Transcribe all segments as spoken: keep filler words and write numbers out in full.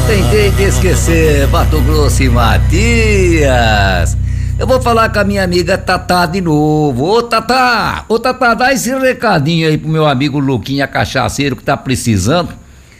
tentei te esquecer, Mato Grosso e Matias. Eu vou falar com a minha amiga Tatá de novo. Ô Tatá, ô Tatá, dá esse recadinho aí pro meu amigo Luquinha Cachaceiro que tá precisando.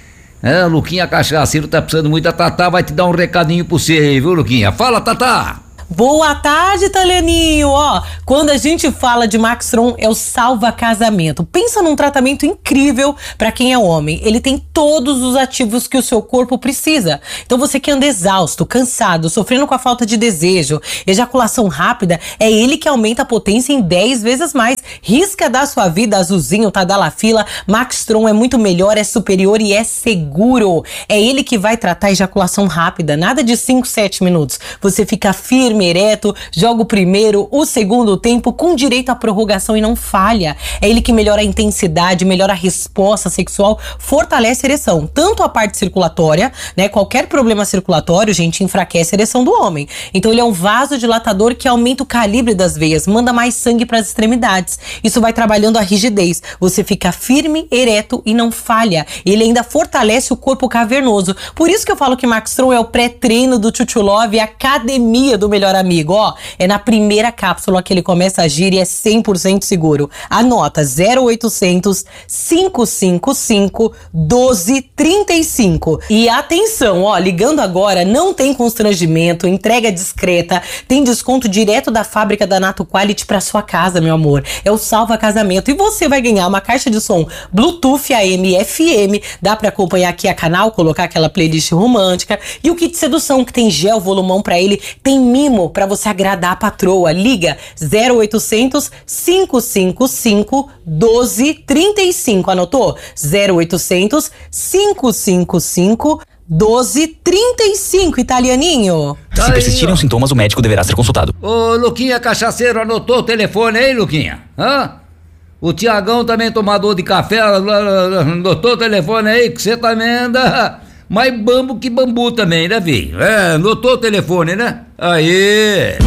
É, o Luquinha Cachaceiro tá precisando muito. A Tatá vai te dar um recadinho pro você aí, viu, Luquinha? Fala, Tatá! Boa tarde, italianinho. Ó, quando a gente fala de Maxtron, é o salva casamento. Pensa num tratamento incrível para quem é homem. Ele tem todos os ativos que o seu corpo precisa. Então você que anda exausto, cansado, sofrendo com a falta de desejo, ejaculação rápida, é ele que aumenta a potência em dez vezes mais. Risca da sua vida, azulzinho, Tadalafila. Maxtron é muito melhor, é superior e é seguro. É ele que vai tratar a ejaculação rápida. Nada de cinco, sete minutos. Você fica firme, ereto, joga o primeiro, o segundo tempo com direito à prorrogação e não falha. É ele que melhora a intensidade, melhora a resposta sexual, fortalece a ereção, tanto a parte circulatória, né? Qualquer problema circulatório, gente, enfraquece a ereção do homem. Então ele é um vasodilatador que aumenta o calibre das veias, manda mais sangue para as extremidades. Isso vai trabalhando a rigidez. Você fica firme, ereto e não falha. Ele ainda fortalece o corpo cavernoso. Por isso que eu falo que Maxtron é o pré-treino do Chuchu Love, a academia do melhor amigo, ó, é na primeira cápsula que ele começa a agir e é cem por cento seguro. Anota zero oitocentos, cinco cinco cinco, doze trinta e cinco. E atenção, ó, ligando agora não tem constrangimento, entrega discreta, tem desconto direto da fábrica da Nato Quality pra sua casa, meu amor. É o salva casamento e você vai ganhar uma caixa de som Bluetooth A M e F M, dá pra acompanhar aqui a canal, colocar aquela playlist romântica e o kit sedução que tem gel volumão pra ele, tem mimo para você agradar a patroa. Liga zero oitocentos, cinco cinco cinco, doze trinta e cinco. Anotou? zero oitocentos, cinco cinco cinco, doze trinta e cinco, italianinho. Se persistirem os sintomas, o médico deverá ser consultado. Ô, Luquinha Cachaceiro, anotou o telefone aí, Luquinha? Hã? O Tiagão também tomador de café, anotou o telefone aí, que você também anda mais bambo que bambu também, né, filho? É, anotou o telefone, né? Aí.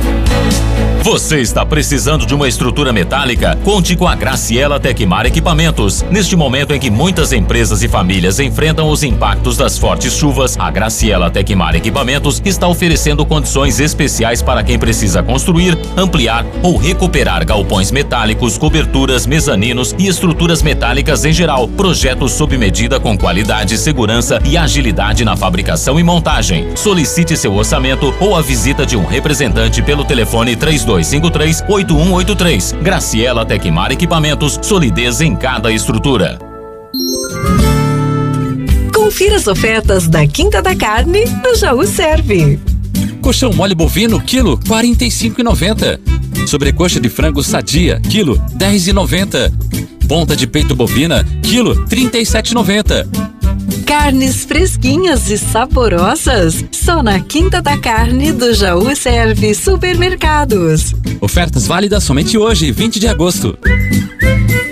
Você está precisando de uma estrutura metálica? Conte com a Graciela Tecmar Equipamentos. Neste momento em que muitas empresas e famílias enfrentam os impactos das fortes chuvas, a Graciela Tecmar Equipamentos está oferecendo condições especiais para quem precisa construir, ampliar ou recuperar galpões metálicos, coberturas, mezaninos e estruturas metálicas em geral. Projetos sob medida com qualidade, segurança e agilidade na fabricação e montagem. Solicite seu orçamento ou a visita de um representante pelo telefone três dois cinco três, oito um oito três. Graciela Tecmar Equipamentos, solidez em cada estrutura. Confira as ofertas da Quinta da Carne no Jaú Serve. Colchão mole bovino, quilo, quarenta e cinco reais e noventa centavos. Sobrecoxa de frango sadia, quilo, dez reais e noventa centavos. Ponta de peito bovina, quilo, trinta e sete reais e noventa centavos. Carnes fresquinhas e saborosas, só na Quinta da Carne do Jaú Serve Supermercados. Ofertas válidas somente hoje, vinte de agosto.